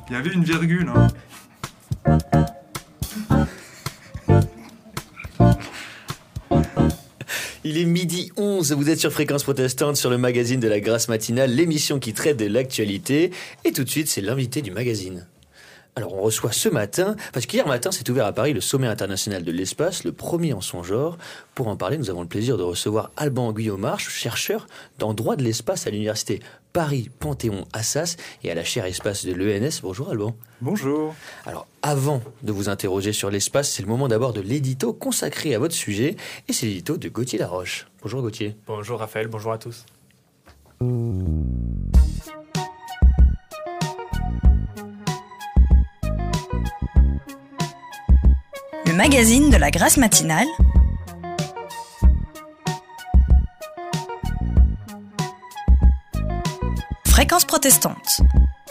Il y avait une virgule, hein. Il est 12h11, vous êtes sur Fréquence Protestante sur le magazine de la Grâce Matinale, l'émission qui traite de l'actualité. Et tout de suite, c'est l'invité du magazine. Alors on reçoit ce matin, parce qu'hier matin s'est ouvert à Paris le sommet international de l'espace, le premier en son genre. Pour en parler, nous avons le plaisir de recevoir Alban Guillaumarche, chercheur dans droit de l'espace à l'université Paris-Panthéon-Assas et à la chaire espace de l'ENS. Bonjour Alban. Bonjour. Alors avant de vous interroger sur l'espace, c'est le moment d'abord de l'édito consacré à votre sujet, et c'est l'édito de Gauthier Laroche. Bonjour Gauthier. Bonjour Raphaël, bonjour à tous. Le magazine de la Grâce Matinale, Fréquence Protestante.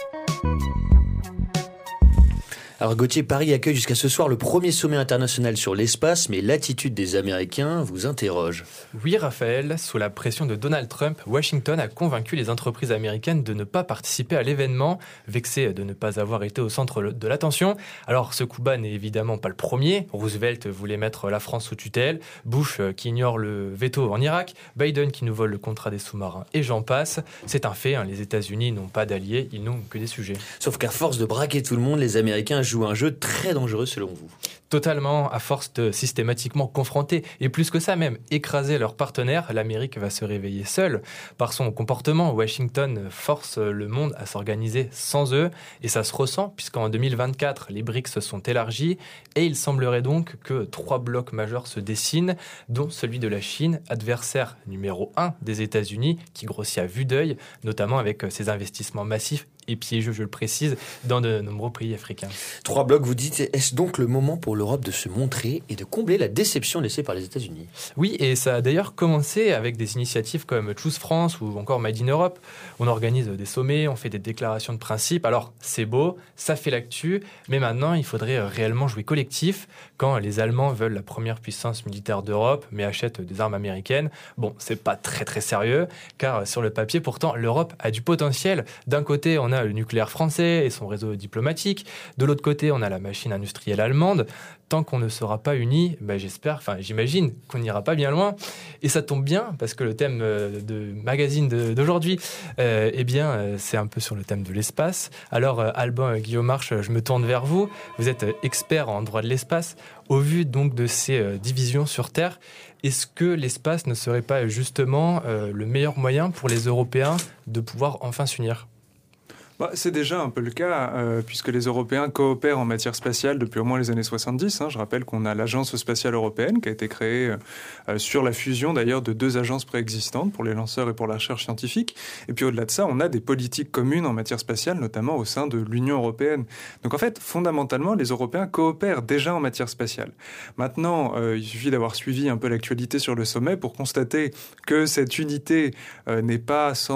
Alors Gauthier, Paris accueille jusqu'à ce soir le premier sommet international sur l'espace, mais l'attitude des Américains vous interroge. Oui Raphaël, sous la pression de Donald Trump, Washington a convaincu les entreprises américaines de ne pas participer à l'événement, vexées de ne pas avoir été au centre de l'attention. Alors ce coup bas n'est évidemment pas le premier. Roosevelt voulait mettre la France sous tutelle, Bush qui ignore le veto en Irak, Biden qui nous vole le contrat des sous-marins, et j'en passe. C'est un fait, les États-Unis n'ont pas d'alliés, ils n'ont que des sujets. Sauf qu'à force de braquer tout le monde, les Américains jouent un jeu très dangereux selon vous. Totalement, à force de systématiquement confronter, et plus que ça même, écraser leurs partenaires, l'Amérique va se réveiller seule. Par son comportement, Washington force le monde à s'organiser sans eux, et ça se ressent, puisqu'en 2024, les BRICS se sont élargis, et il semblerait donc que 3 blocs majeurs se dessinent, dont celui de la Chine, adversaire numéro 1 des États-Unis, qui grossit à vue d'œil, notamment avec ses investissements massifs et piégeux, je le précise, dans de nombreux pays africains. 3 blocs, vous dites, est-ce donc le moment pour l'Europe de se montrer et de combler la déception laissée par les États-Unis ? Oui, et ça a d'ailleurs commencé avec des initiatives comme Choose France ou encore Made in Europe. On organise des sommets, on fait des déclarations de principe. Alors, c'est beau, ça fait l'actu, mais maintenant, il faudrait réellement jouer collectif. Quand les Allemands veulent la première puissance militaire d'Europe, mais achètent des armes américaines, bon, c'est pas très très sérieux, car sur le papier, pourtant, l'Europe a du potentiel. D'un côté, on a le nucléaire français et son réseau diplomatique. De l'autre côté, on a la machine industrielle allemande. Tant qu'on ne sera pas unis, j'imagine qu'on n'ira pas bien loin. Et ça tombe bien, parce que le thème de magazine d'aujourd'hui, c'est un peu sur le thème de l'espace. Alors, Alban Guillaumarche, je me tourne vers vous. Vous êtes expert en droit de l'espace. Au vu donc de ces divisions sur Terre, est-ce que l'espace ne serait pas justement le meilleur moyen pour les Européens de pouvoir enfin s'unir ? C'est déjà un peu le cas, puisque les Européens coopèrent en matière spatiale depuis au moins les années 70. Je rappelle qu'on a l'Agence spatiale européenne qui a été créée sur la fusion d'ailleurs de 2 agences préexistantes pour les lanceurs et pour la recherche scientifique. Et puis au-delà de ça, on a des politiques communes en matière spatiale, notamment au sein de l'Union européenne. Donc en fait, fondamentalement, les Européens coopèrent déjà en matière spatiale. Maintenant, il suffit d'avoir suivi un peu l'actualité sur le sommet pour constater que cette unité n'est pas sans